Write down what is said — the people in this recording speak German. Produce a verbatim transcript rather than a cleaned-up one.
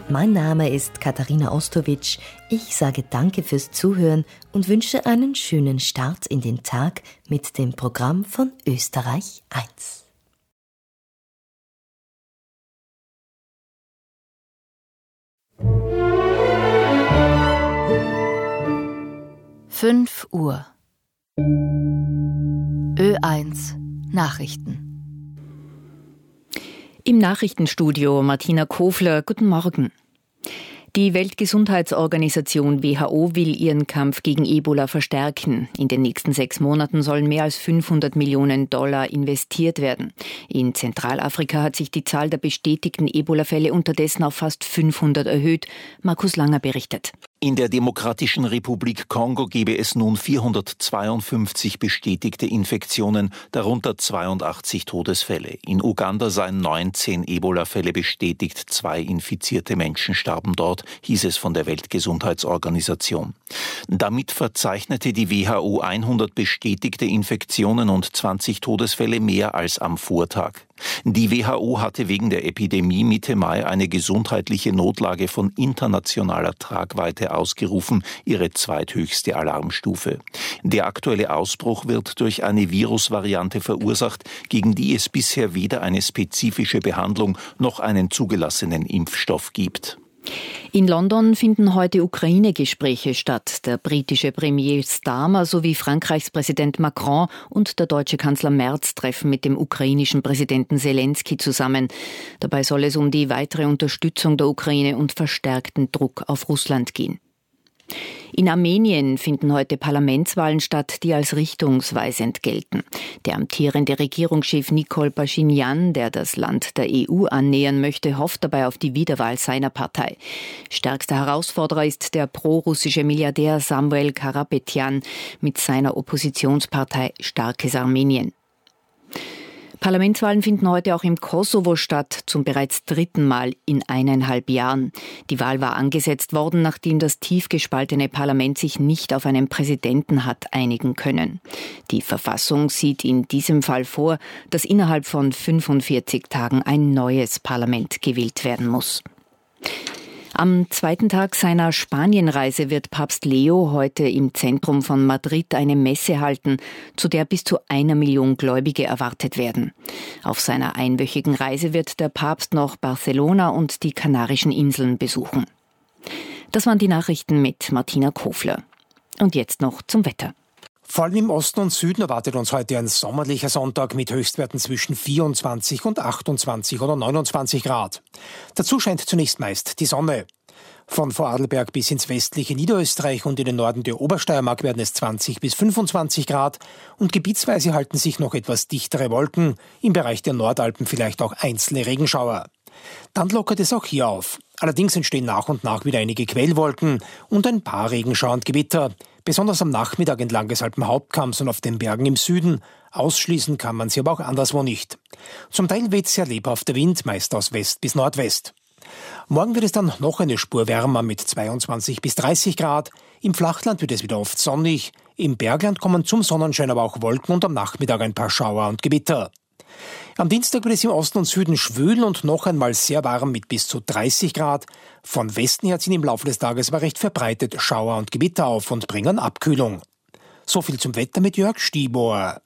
Mein Name ist Katharina Ostowitsch. Ich sage danke fürs Zuhören und wünsche einen schönen Start in den Tag mit dem Programm von Österreich eins. fünf Uhr. Ö eins Nachrichten. Im Nachrichtenstudio Martina Kofler, guten Morgen. Die Weltgesundheitsorganisation W H O will ihren Kampf gegen Ebola verstärken. In den nächsten sechs Monaten sollen mehr als fünfhundert Millionen Dollar investiert werden. In Zentralafrika hat sich die Zahl der bestätigten Ebola-Fälle unterdessen auf fast fünfhundert erhöht. Markus Langer berichtet. In der Demokratischen Republik Kongo gebe es nun vierhundertzweiundfünfzig bestätigte Infektionen, darunter zweiundachtzig Todesfälle. In Uganda seien neunzehn Ebola-Fälle bestätigt, zwei infizierte Menschen starben dort, hieß es von der Weltgesundheitsorganisation. Damit verzeichnete die W H O hundert bestätigte Infektionen und zwanzig Todesfälle mehr als am Vortag. Die W H O hatte wegen der Epidemie Mitte Mai eine gesundheitliche Notlage von internationaler Tragweite ausgerufen, ihre zweithöchste Alarmstufe. Der aktuelle Ausbruch wird durch eine Virusvariante verursacht, gegen die es bisher weder eine spezifische Behandlung noch einen zugelassenen Impfstoff gibt. In London finden heute Ukraine-Gespräche statt. Der britische Premier Starmer sowie Frankreichs Präsident Macron und der deutsche Kanzler Merz treffen mit dem ukrainischen Präsidenten Zelensky zusammen. Dabei soll es um die weitere Unterstützung der Ukraine und verstärkten Druck auf Russland gehen. In Armenien finden heute Parlamentswahlen statt, die als richtungsweisend gelten. Der amtierende Regierungschef Nikol Paschinjan, der das Land der E U annähern möchte, hofft dabei auf die Wiederwahl seiner Partei. Stärkster Herausforderer ist der pro-russische Milliardär Samuel Karapetyan mit seiner Oppositionspartei Starkes Armenien. Parlamentswahlen finden heute auch im Kosovo statt, zum bereits dritten Mal in eineinhalb Jahren. Die Wahl war angesetzt worden, nachdem das tief gespaltene Parlament sich nicht auf einen Präsidenten hat einigen können. Die Verfassung sieht in diesem Fall vor, dass innerhalb von fünfundvierzig Tagen ein neues Parlament gewählt werden muss. Am zweiten Tag seiner Spanienreise wird Papst Leo heute im Zentrum von Madrid eine Messe halten, zu der bis zu einer Million Gläubige erwartet werden. Auf seiner einwöchigen Reise wird der Papst noch Barcelona und die Kanarischen Inseln besuchen. Das waren die Nachrichten mit Martina Kofler. Und jetzt noch zum Wetter. Vor allem im Osten und Süden erwartet uns heute ein sommerlicher Sonntag mit Höchstwerten zwischen vierundzwanzig und achtundzwanzig oder neunundzwanzig Grad. Dazu scheint zunächst meist die Sonne. Von Vorarlberg bis ins westliche Niederösterreich und in den Norden der Obersteiermark werden es zwanzig bis fünfundzwanzig Grad und gebietsweise halten sich noch etwas dichtere Wolken, im Bereich der Nordalpen vielleicht auch einzelne Regenschauer. Dann lockert es auch hier auf. Allerdings entstehen nach und nach wieder einige Quellwolken und ein paar Regenschauer und Gewitter. Besonders am Nachmittag entlang des Alpenhauptkamms und auf den Bergen im Süden. Ausschließen kann man sie aber auch anderswo nicht. Zum Teil weht sehr lebhafter Wind, meist aus West bis Nordwest. Morgen wird es dann noch eine Spur wärmer mit zweiundzwanzig bis dreißig Grad. Im Flachland wird es wieder oft sonnig. Im Bergland kommen zum Sonnenschein aber auch Wolken und am Nachmittag ein paar Schauer und Gewitter. Am Dienstag wird es im Osten und Süden schwül und noch einmal sehr warm mit bis zu dreißig Grad. Von Westen her ziehen im Laufe des Tages aber recht verbreitet Schauer und Gewitter auf und bringen Abkühlung. So viel zum Wetter mit Jörg Stieber.